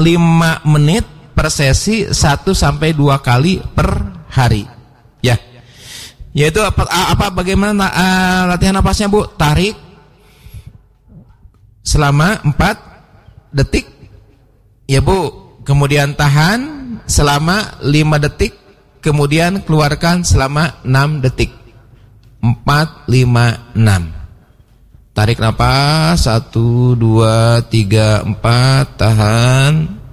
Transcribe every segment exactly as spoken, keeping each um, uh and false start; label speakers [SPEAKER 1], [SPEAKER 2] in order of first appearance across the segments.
[SPEAKER 1] lima menit per sesi, satu sampai dua kali per hari. Ya. Yaitu apa, apa bagaimana uh, latihan napasnya, Bu? Tarik selama empat detik. Ya, Bu. Kemudian tahan selama lima detik, kemudian keluarkan selama enam detik. empat, lima, enam. Tarik napas, satu, dua, tiga, empat, tahan.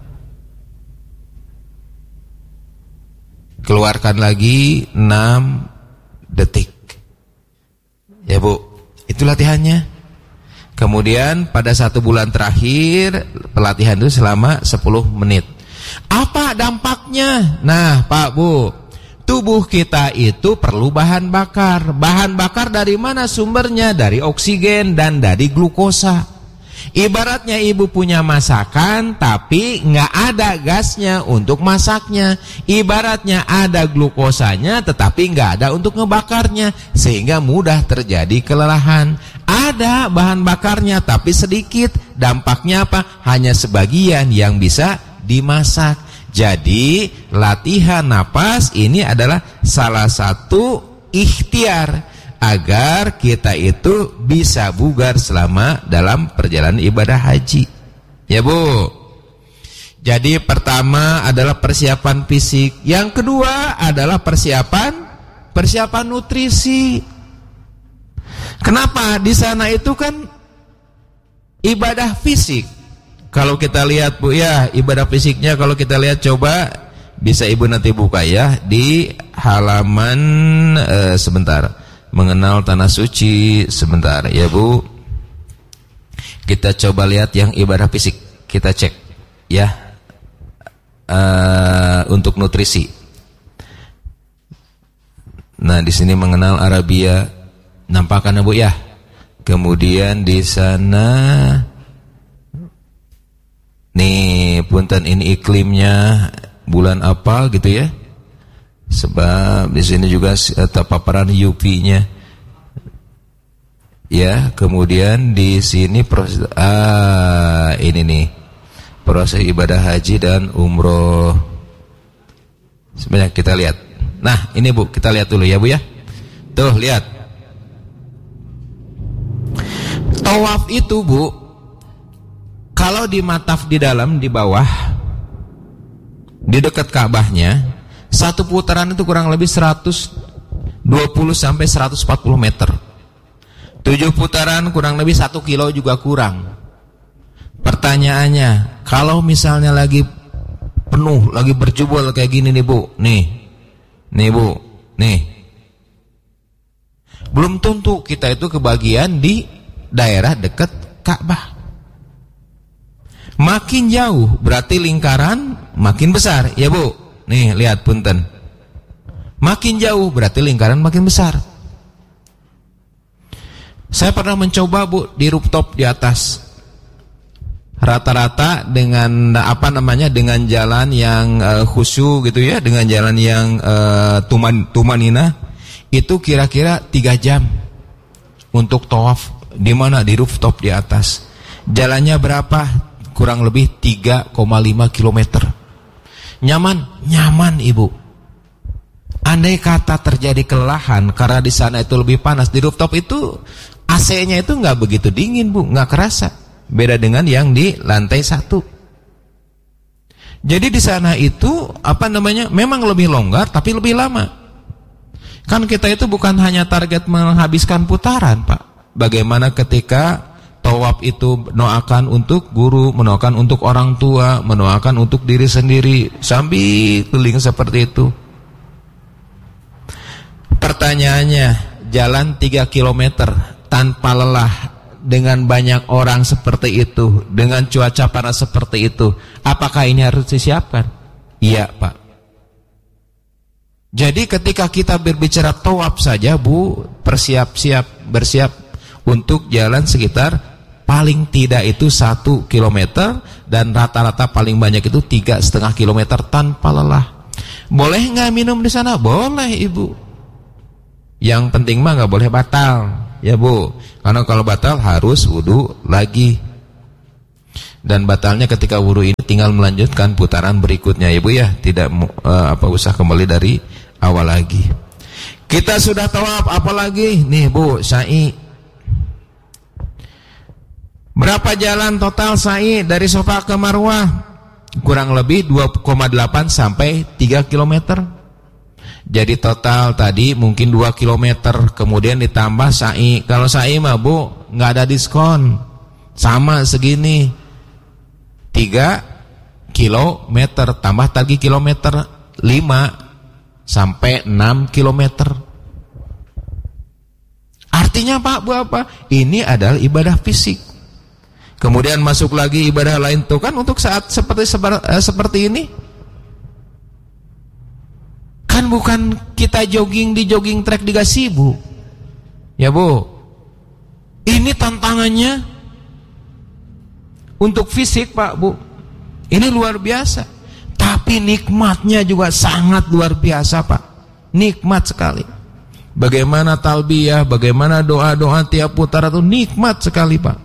[SPEAKER 1] Keluarkan lagi, enam detik. Ya, Bu, itu latihannya. Kemudian pada satu bulan terakhir, pelatihan itu selama sepuluh menit. Apa dampaknya? Nah, Pak, Bu, tubuh kita itu perlu bahan bakar. Bahan bakar dari mana sumbernya? Dari oksigen dan dari glukosa. Ibaratnya ibu punya masakan tapi nggak ada gasnya untuk masaknya. Ibaratnya ada glukosanya tetapi nggak ada untuk ngebakarnya, sehingga mudah terjadi kelelahan. Ada bahan bakarnya tapi sedikit. Dampaknya apa? Hanya sebagian yang bisa dimasak. Jadi latihan napas ini adalah salah satu ikhtiar agar kita itu bisa bugar selama dalam perjalanan ibadah haji. Ya, Bu. Jadi pertama adalah persiapan fisik, yang kedua adalah persiapan persiapan nutrisi. Kenapa? Di sana itu kan ibadah fisik. Kalau kita lihat, Bu, ya, ibadah fisiknya kalau kita lihat, coba bisa Ibu nanti buka ya di halaman eh, sebentar. Mengenal tanah suci sebentar ya, Bu. Kita coba lihat yang ibadah fisik, kita cek ya, uh, untuk nutrisi. Nah, di sini mengenal Arabia, nampak kan, Bu, ya. Kemudian di sana nih, punten, ini iklimnya bulan apa gitu ya. Sebab di sini juga uh, paparan U V-nya. Ya, kemudian di sini proses ah ini nih. Proses ibadah haji dan umroh. Sebenarnya kita lihat. Nah, ini, Bu, kita lihat dulu ya, Bu, ya. Tuh, lihat. Tawaf itu, Bu, kalau di mataf di dalam, di bawah, di dekat Ka'bahnya, satu putaran itu kurang lebih seratus dua puluh sampai seratus empat puluh meter. Tujuh putaran kurang lebih satu kilo juga kurang. Pertanyaannya, kalau misalnya lagi penuh, lagi berjubel kayak gini nih, Bu, nih, nih, Bu, nih, belum tentu kita itu kebagian di daerah dekat Ka'bah. Makin jauh berarti lingkaran makin besar, ya, Bu. Nih, lihat, punten. Makin jauh berarti lingkaran makin besar. Saya pernah mencoba, Bu, di rooftop di atas. Rata-rata dengan apa namanya? Dengan jalan yang uh, khusyuk gitu ya, dengan jalan yang uh, tuman tumanina, itu kira-kira tiga jam untuk tawaf. Di mana? Di rooftop di atas. Jalannya berapa? Kurang lebih tiga koma lima kilometer. Nyaman, nyaman, Ibu. Andai kata terjadi kelelahan karena di sana itu lebih panas, di rooftop itu A C-nya itu nggak begitu dingin, Bu, nggak kerasa. Beda dengan yang di lantai satu. Jadi di sana itu apa namanya? Memang lebih longgar tapi lebih lama. Kan kita itu bukan hanya target menghabiskan putaran, Pak. Bagaimana ketika tawaf itu mendoakan untuk guru, mendoakan untuk orang tua, mendoakan untuk diri sendiri, sambil keliling seperti itu. Pertanyaannya, jalan tiga kilometer tanpa lelah, dengan banyak orang seperti itu, dengan cuaca panas seperti itu, apakah ini harus disiapkan? Iya, Pak. Jadi ketika kita berbicara tawaf saja, Bu, persiap-siap, bersiap untuk jalan sekitar paling tidak itu satu kilometer, dan rata-rata paling banyak itu tiga setengah kilometer tanpa lelah. Boleh nggak minum di sana? Boleh, Ibu. Yang penting mah nggak boleh batal, ya, Bu. Karena kalau batal harus wudu lagi. Dan batalnya ketika wudu ini tinggal melanjutkan putaran berikutnya, Ibu ya, tidak uh, apa usah kembali dari awal lagi. Kita sudah tawaf, apalagi nih Bu, sa'i. Berapa jalan total sa'i dari Safa ke Marwah? Kurang lebih dua koma delapan sampai tiga kilometer. Jadi total tadi mungkin dua kilometer, kemudian ditambah sa'i. Kalau sa'i mah Bu, nggak ada diskon, sama segini. tiga kilometer tambah tadi kilometer lima sampai enam kilometer. Artinya Pak, Bu apa? Ini adalah ibadah fisik. Kemudian masuk lagi ibadah lain tuh kan untuk saat seperti seperti ini. Kan bukan kita jogging di jogging track di gazebo. Ya Bu. Ini tantangannya untuk fisik Pak, Bu. Ini luar biasa. Tapi nikmatnya juga sangat luar biasa Pak. Nikmat sekali. Bagaimana talbiyah, bagaimana doa-doa tiap putaran itu nikmat sekali Pak.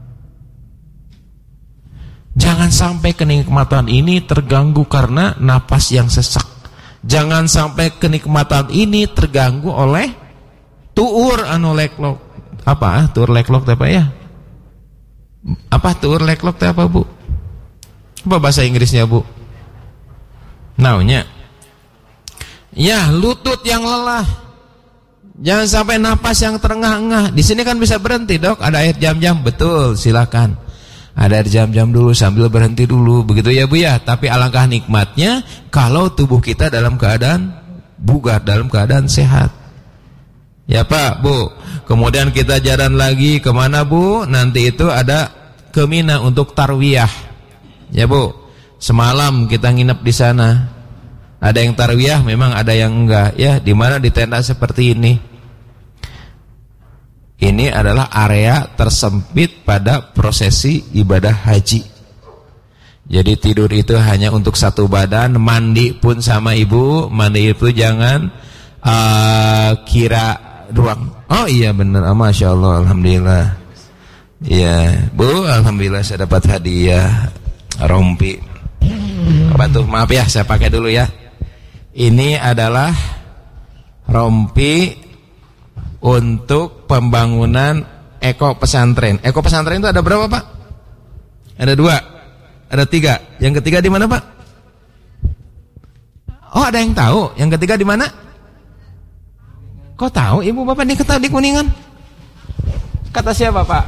[SPEAKER 1] Jangan sampai kenikmatan ini terganggu karena napas yang sesak. Jangan sampai kenikmatan ini terganggu oleh tuur anu leklok. Apa? Tuur leklok apa ya? Apa tuur leklok apa Bu? Apa bahasa Inggrisnya Bu? Naunya. Ya, lutut yang lelah. Jangan sampai napas yang terengah-engah. Di sini kan bisa berhenti, Dok. Ada air jam-jam, betul, silakan. Ada air jam-jam dulu sambil berhenti dulu, begitu ya Bu ya. Tapi alangkah nikmatnya kalau tubuh kita dalam keadaan bugar, dalam keadaan sehat. Ya Pak, Bu. Kemudian kita jalan lagi kemana Bu? Nanti itu ada ke Mina untuk tarwiyah. Ya Bu. Semalam kita nginep di sana. Ada yang tarwiyah, memang ada yang enggak. Ya, di mana di tenda seperti ini. Ini adalah area tersempit pada prosesi ibadah haji. Jadi tidur itu hanya untuk satu badan. Mandi pun sama Ibu. Mandi itu jangan uh, kira ruang. Oh iya benar, oh, Masya Allah, Alhamdulillah. Iya Bu, Alhamdulillah saya dapat hadiah rompi. Apa tuh? Maaf ya, saya pakai dulu ya. Ini adalah rompi untuk pembangunan eko pesantren. Eko pesantren itu ada berapa Pak? Ada dua, ada tiga. Yang ketiga di mana Pak? Oh ada yang tahu. Yang ketiga di mana? Kok tahu Ibu Bapak di kota di Kuningan? Kata siapa Pak?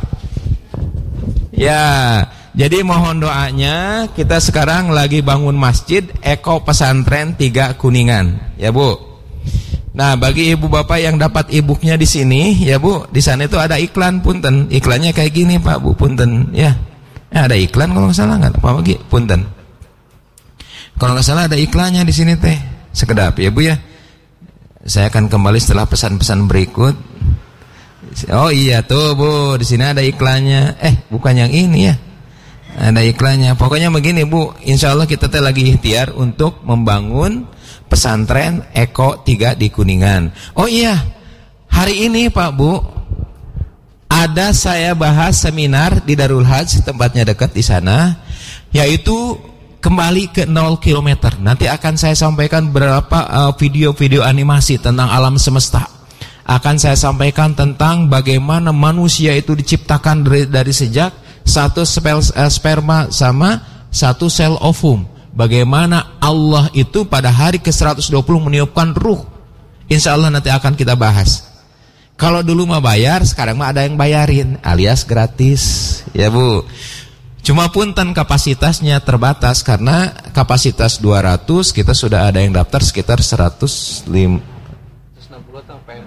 [SPEAKER 1] Ya, jadi mohon doanya, kita sekarang lagi bangun masjid Eko Pesantren tiga Kuningan, ya Bu. Nah, bagi Ibu Bapak yang dapat e-booknya di sini, ya Bu, di sana itu ada iklan punten. Iklannya kayak gini Pak Bu, punten, ya. Eh, ada iklan kalau nggak salah nggak apa lagi, punten. Kalau nggak salah ada iklannya di sini teh, sekedap ya Bu ya. Saya akan kembali setelah pesan-pesan berikut. Oh iya tuh Bu, di sini ada iklannya. Eh, bukan yang ini ya. Ada iklannya. Pokoknya begini Bu, insya Allah kita teh lagi ikhtiar untuk membangun pesantren Eko tiga di Kuningan. Oh iya, hari ini Pak Bu, ada saya bahas seminar di Darul Hajj, tempatnya dekat di sana, yaitu kembali ke nol kilometer. Nanti akan saya sampaikan beberapa video-video uh, animasi tentang alam semesta. Akan saya sampaikan tentang bagaimana manusia itu diciptakan dari, dari sejak satu spel, uh, sperma sama satu sel ovum. Bagaimana Allah itu pada hari ke seratus dua puluh meniupkan ruh. Insya Allah nanti akan kita bahas. Kalau dulu mah bayar, sekarang mah ada yang bayarin, alias gratis. Ya Bu. Cuma punten kapasitasnya terbatas karena kapasitas dua ratus, kita sudah ada yang daftar sekitar seratus lima puluh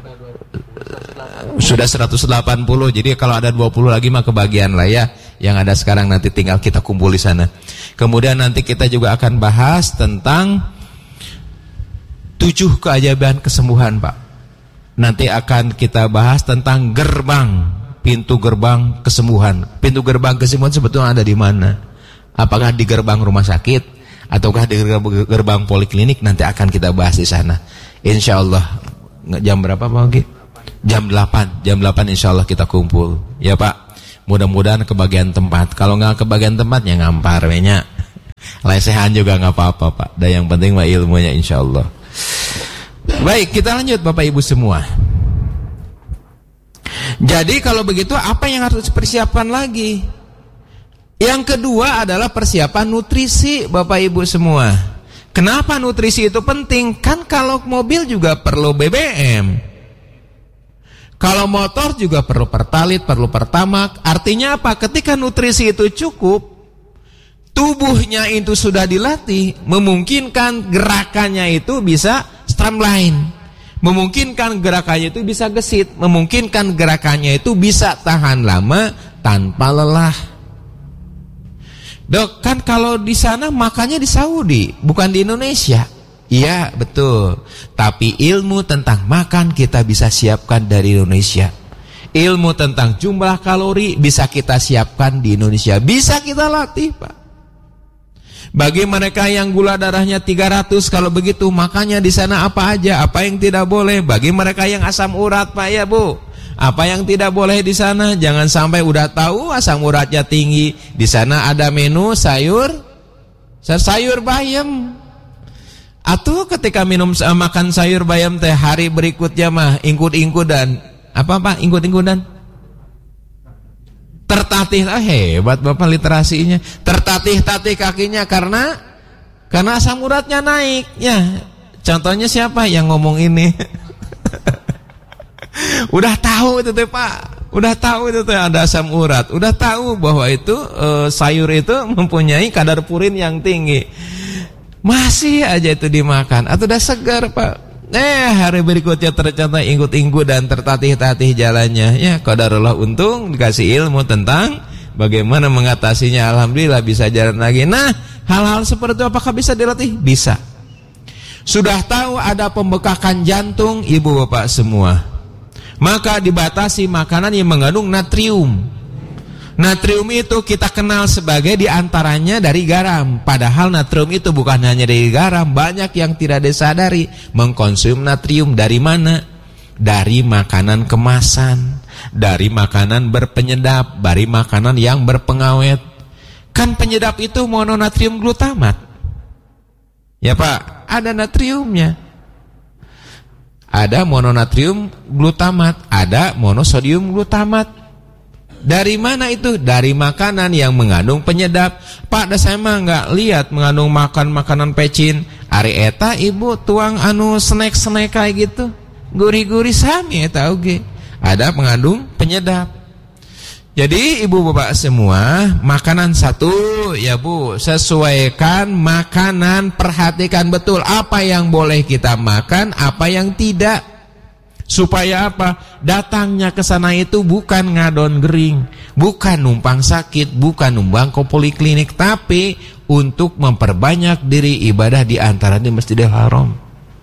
[SPEAKER 1] sudah seratus delapan puluh. Jadi kalau ada dua puluh lagi mah kebagian lah ya. Yang ada sekarang nanti tinggal kita kumpul di sana. Kemudian nanti kita juga akan bahas tentang tujuh keajaiban kesembuhan Pak. Nanti akan kita bahas tentang gerbang, pintu gerbang kesembuhan. Pintu gerbang kesembuhan sebetulnya ada di mana? Apakah di gerbang rumah sakit ataukah di gerbang, gerbang poliklinik? Nanti akan kita bahas di sana. Insya Allah. Jam berapa Pak? Jam delapan. Jam delapan insya Allah kita kumpul. Ya Pak. Mudah-mudahan kebagian tempat. Kalau nggak kebagian tempat ya ngampar banyak. Lesehan juga nggak apa-apa Pak. Dan yang penting mah ilmunya insya Allah. Baik, kita lanjut Bapak Ibu semua. Jadi kalau begitu apa yang harus dipersiapkan lagi? Yang kedua adalah persiapan nutrisi Bapak Ibu semua. Kenapa nutrisi itu penting? Kan kalau mobil juga perlu B B M. Kalau motor juga perlu pertalit, perlu pertamak. Artinya apa? Ketika nutrisi itu cukup, tubuhnya itu sudah dilatih, memungkinkan gerakannya itu bisa streamline. Memungkinkan gerakannya itu bisa gesit, memungkinkan gerakannya itu bisa tahan lama tanpa lelah. Dok, kan kalau di sana makannya di Saudi, bukan di Indonesia. Iya, betul. Tapi ilmu tentang makan kita bisa siapkan dari Indonesia. Ilmu tentang jumlah kalori bisa kita siapkan di Indonesia. Bisa kita latih, Pak. Bagi mereka yang gula darahnya tiga ratus, kalau begitu makannya di sana apa aja, apa yang tidak boleh. Bagi mereka yang asam urat, Pak, ya Bu, apa yang tidak boleh di sana. Jangan sampai udah tahu asam uratnya tinggi, di sana ada menu sayur sayur bayam. Atau ketika minum makan sayur bayam teh hari berikutnya mah ingkut-ingkudan. Apa Pak? Ingkut-ingkudan? Tertatih, ah, hebat Bapak literasinya. Tertatih-tatih kakinya karena karena asam uratnya naik. Ya, contohnya siapa yang ngomong ini? Udah tahu itu teh Pak, udah tahu itu teh ada asam urat, udah tahu bahwa itu e, sayur itu mempunyai kadar purin yang tinggi, masih aja itu dimakan, atau udah segar Pak. Eh hari berikutnya ternyata ingkut-ingkut dan tertatih-tatih jalannya. Ya qadarullah, untung dikasih ilmu tentang bagaimana mengatasinya. Alhamdulillah bisa jalan lagi. Nah hal-hal seperti itu apakah bisa dilatih? Bisa. Sudah tahu ada pembekakan jantung ibu bapak semua, maka dibatasi makanan yang mengandung natrium. Natrium itu kita kenal sebagai diantaranya dari garam. Padahal natrium itu bukan hanya dari garam. Banyak yang tidak disadari mengkonsumsi natrium dari mana? Dari makanan kemasan, dari makanan berpenyedap, dari makanan yang berpengawet. Kan penyedap itu mononatrium glutamat. Ya Pak, ada natriumnya. Ada mononatrium glutamat, ada monosodium glutamat. Dari mana itu? Dari makanan yang mengandung penyedap. Pak, dah saya mah nggak lihat mengandung makan makanan pecin. Ari eta ibu tuang anu snack-snack kayak gitu, gurih-gurih sami eta oge. Ada mengandung penyedap. Jadi ibu bapak semua, makanan satu ya Bu, sesuaikan makanan, perhatikan betul apa yang boleh kita makan, apa yang tidak. Supaya apa? Datangnya ke sana itu bukan ngadon gering, bukan numpang sakit, bukan numpang ke poliklinik, tapi untuk memperbanyak diri ibadah di antara di Masjidil Haram.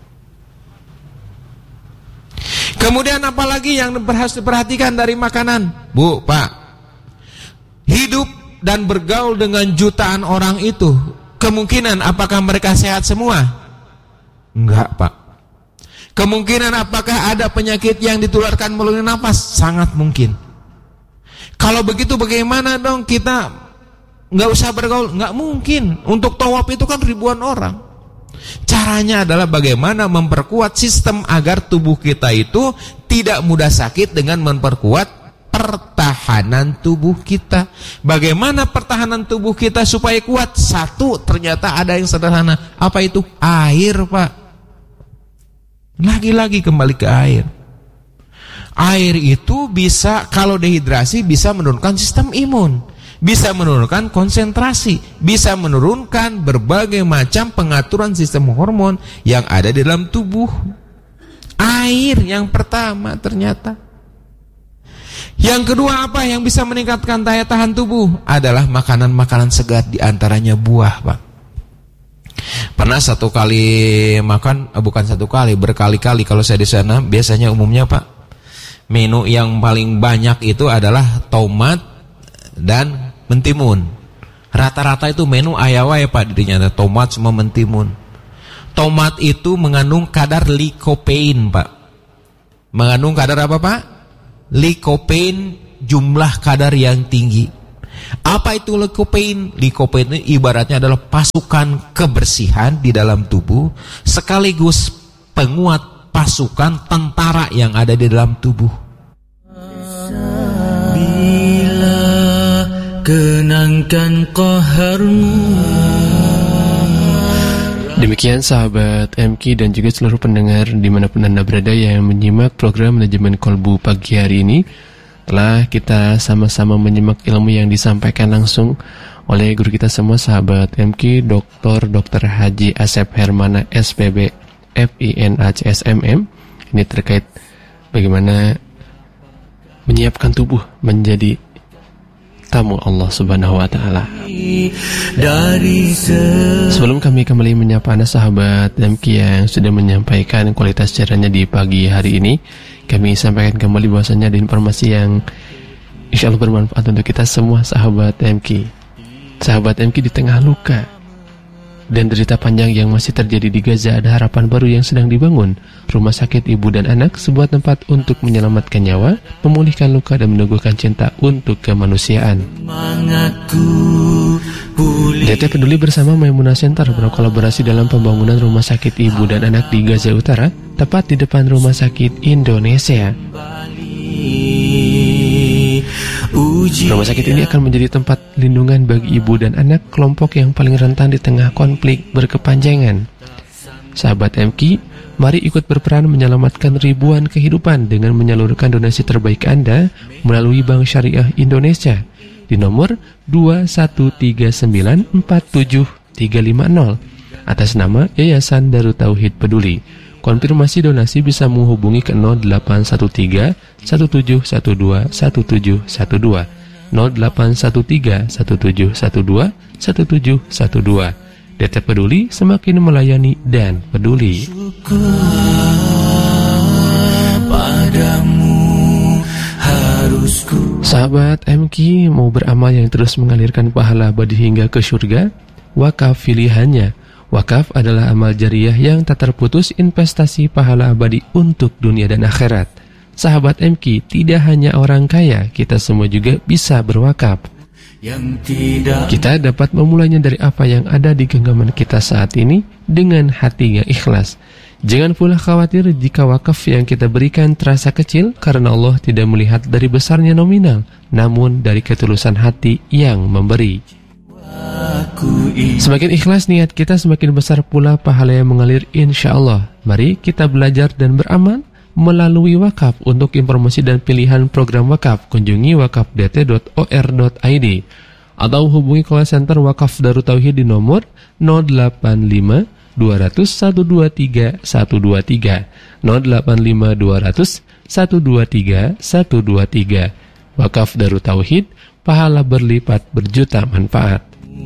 [SPEAKER 1] Kemudian apalagi yang harus diperhatikan dari makanan? Bu, Pak, hidup dan bergaul dengan jutaan orang itu, kemungkinan apakah mereka sehat semua? Enggak Pak. Kemungkinan apakah ada penyakit yang ditularkan melalui nafas? Sangat mungkin. Kalau begitu bagaimana dong kita nggak usah bergaul? Nggak mungkin. Untuk tawaf itu kan ribuan orang. Caranya adalah bagaimana memperkuat sistem agar tubuh kita itu tidak mudah sakit dengan memperkuat pertahanan tubuh kita. Bagaimana pertahanan tubuh kita supaya kuat? Satu, ternyata ada yang sederhana. Apa itu? Air Pak. Lagi-lagi kembali ke air. Air itu bisa, kalau dehidrasi, bisa menurunkan sistem imun, bisa menurunkan konsentrasi, bisa menurunkan berbagai macam pengaturan sistem hormon yang ada di dalam tubuh. Air yang pertama ternyata. Yang kedua apa yang bisa meningkatkan daya tahan tubuh? Adalah makanan-makanan segar, diantaranya buah Pak. Pernah satu kali makan, bukan satu kali, berkali-kali kalau saya di sana, biasanya umumnya Pak, menu yang paling banyak itu adalah tomat dan mentimun. Rata-rata itu menu ayawa ya Pak, dirinya tomat sama mentimun. Tomat itu mengandung kadar likopein Pak. Mengandung kadar apa Pak? Likopein jumlah kadar yang tinggi. Apa itu likopen? Likopen itu ibaratnya adalah pasukan kebersihan di dalam tubuh, sekaligus penguat pasukan tentara yang ada di dalam tubuh.
[SPEAKER 2] Bila kenangkan qaharmu.
[SPEAKER 3] Demikian sahabat M K dan juga seluruh pendengar dimanapun Anda berada yang menyimak program Manajemen Kolbu pagi hari ini. Telah kita sama-sama menyimak ilmu yang disampaikan langsung oleh guru kita semua sahabat M K, Doktor Doktor Haji Asep Hermana S P B F I N A C S M M. Ini terkait bagaimana menyiapkan tubuh menjadi tamu Allah Subhanahu wa taala. Sebelum kami kembali menyapa Anda sahabat M K yang sudah menyampaikan kualitas siarannya di pagi hari ini, kami sampaikan kembali bahwasanya ada informasi yang insya Allah bermanfaat untuk kita semua sahabat M K. Sahabat M K di tengah luka dan derita panjang yang masih terjadi di Gaza, ada harapan baru yang sedang dibangun. Rumah sakit ibu dan anak, sebuah tempat untuk menyelamatkan nyawa, memulihkan luka dan meneguhkan cinta untuk kemanusiaan. D T Peduli bersama Maimunah Center berkolaborasi dalam pembangunan rumah sakit ibu dan anak di Gaza Utara, tepat di depan Rumah Sakit Indonesia. Rumah sakit ini akan menjadi tempat lindungan bagi ibu dan anak, kelompok yang paling rentan di tengah konflik berkepanjangan. Sahabat M K, mari ikut berperan menyelamatkan ribuan kehidupan dengan menyalurkan donasi terbaik Anda melalui Bank Syariah Indonesia di nomor dua satu tiga sembilan empat tujuh tiga lima nol atas nama Yayasan Darut Tauhid Peduli. Konfirmasi donasi bisa menghubungi ke nol delapan satu tiga satu tujuh satu dua satu tujuh satu dua, nol delapan satu tiga satu tujuh satu dua satu tujuh satu dua. D T Peduli semakin melayani dan peduli. Sahabat M K, mau beramal yang terus mengalirkan pahala abadi hingga ke surga? Wakaf pilihannya. Wakaf adalah amal jariah yang tak terputus investasi pahala abadi untuk dunia dan akhirat. Sahabat M K, tidak hanya orang kaya, kita semua juga bisa berwakaf. Kita dapat memulainya dari apa yang ada di genggaman kita saat ini dengan hati yang ikhlas. Jangan pula khawatir jika wakaf yang kita berikan terasa kecil, karena Allah tidak melihat dari besarnya nominal, namun dari ketulusan hati yang memberi. Semakin ikhlas niat kita, semakin besar pula pahala yang mengalir insya Allah. Mari kita belajar dan beramal melalui wakaf. Untuk informasi dan pilihan program wakaf, kunjungi wakaf d t dot o r dot i d atau hubungi call center Wakaf Darut Tauhid di nomor nol delapan lima dua nol nol satu dua tiga satu dua tiga, nol delapan lima dua nol nol satu dua tiga satu dua tiga. Wakaf Darut Tauhid, pahala berlipat berjuta manfaat.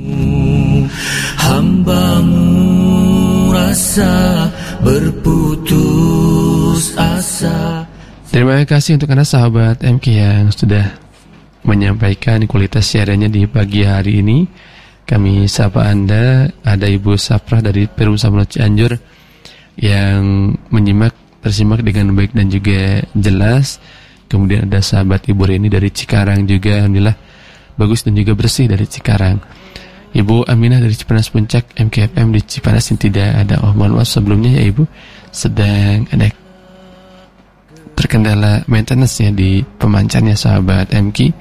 [SPEAKER 3] Hambamu rasa berputus asa. Terima kasih untuk Anda sahabat M K yang sudah menyampaikan kualitas siarannya di pagi hari ini. Kami sapa Anda, ada Ibu Saprah dari Perum Samlo Cianjur yang menyimak, tersimak dengan baik dan juga jelas. Kemudian ada sahabat Ibu Reni dari Cikarang juga, alhamdulillah bagus dan juga bersih dari Cikarang. Ibu Aminah dari Cipanas Puncak, M K F M di Cipanas yang tidak ada. Oh mohon maaf sebelumnya ya Ibu, sedang ada terkendala maintenance ya di pemancarnya sahabat M K.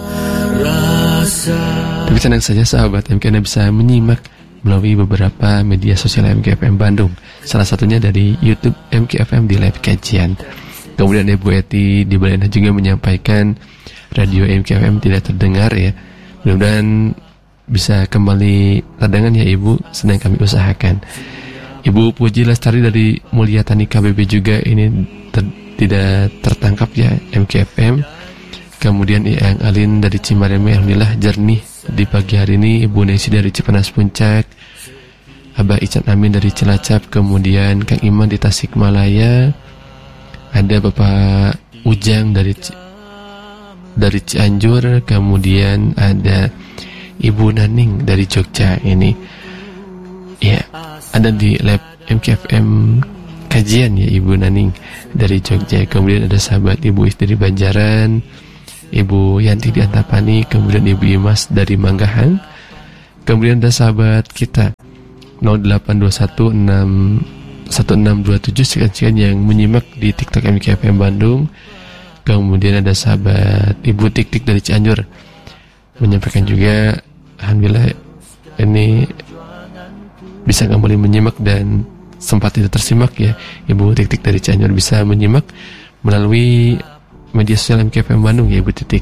[SPEAKER 3] Tapi tenang saja sahabat M K, Anda bisa menyimak melalui beberapa media sosial M K F M Bandung. Salah satunya dari YouTube M K F M di live kajian. Kemudian Ibu Eti di Balena juga menyampaikan radio M K F M tidak terdengar ya. Mudah-mudahan bisa kembali terdengar ya Ibu, sedang kami usahakan. Ibu Puji Lestari dari Mulyatani K B B juga ini ter- tidak tertangkap ya M K F M. Kemudian Iang Alin dari Cimareme, alhamdulillah jernih di pagi hari ini. Ibu Nesi dari Cipanas Puncak, Abah Ican Amin dari Cilacap, kemudian Kang Iman di Tasikmalaya, ada Bapak Ujang dari C- dari Cianjur, kemudian ada Ibu Naning dari Jogja ini. Ya, ada di lab M K F M kajian ya Ibu Naning dari Jogja. Kemudian ada sahabat Ibu Istri Banjaran, Ibu Yanti di Antapani, kemudian Ibu Imas dari Manggahang. Kemudian ada sahabat kita nol delapan dua satu enam satu enam dua tujuh sekian-sekian yang menyimak di TikTok M K F M Bandung. Kemudian ada sahabat Ibu Tik-Tik dari Cianjur menyampaikan juga, alhamdulillah ini bisa kembali menyimak dan sempat tidak tersimak ya. Ibu Tik-Tik dari Cianjur bisa menyimak melalui media sosial M K F M Bandung ya Ibu Titik.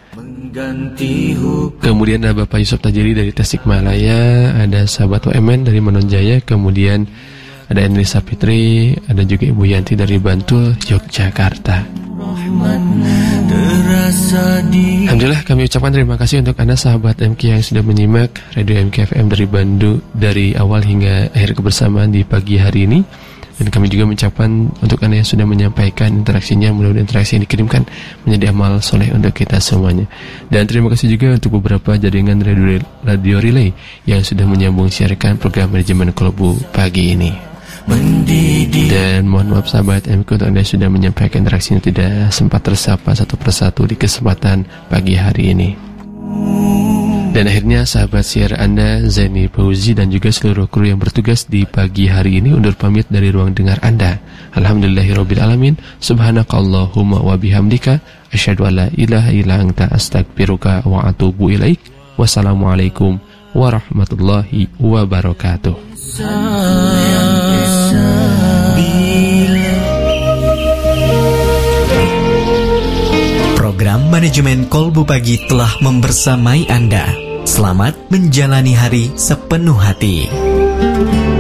[SPEAKER 3] Kemudian ada Bapak Yusuf Tajiri dari Tasikmalaya, ada sahabat O M N dari Manonjaya, kemudian ada Enrisa Fitri, ada juga Ibu Yanti dari Bantul, Yogyakarta. Alhamdulillah kami ucapkan terima kasih untuk Anda sahabat M K yang sudah menyimak Radio M K F M dari Bandung dari awal hingga akhir kebersamaan di pagi hari ini. Dan kami juga mengucapkan untuk Anda yang sudah menyampaikan interaksinya, mudah-mudahan interaksi yang dikirimkan menjadi amal soleh untuk kita semuanya. Dan terima kasih juga untuk beberapa jaringan radio, radio relay yang sudah menyambung siarkan program manajemen Kolbu pagi ini. Dan mohon maaf sahabat M K untuk Anda yang sudah menyampaikan interaksinya tidak sempat tersapa satu persatu di kesempatan pagi hari ini. Dan akhirnya sahabat siar Anda Zaini Fauzi dan juga seluruh kru yang bertugas di pagi hari ini undur pamit dari ruang dengar Anda. Alhamdulillahirabbil alamin. Subhanakallahumma wa bihamdika asyhadu an la ilaha illa anta astaghfiruka wa atubu ilaik. Wassalamualaikum warahmatullahi wabarakatuh.
[SPEAKER 4] Program Manajemen Kolbu Pagi telah membersamai Anda. Selamat menjalani hari sepenuh hati.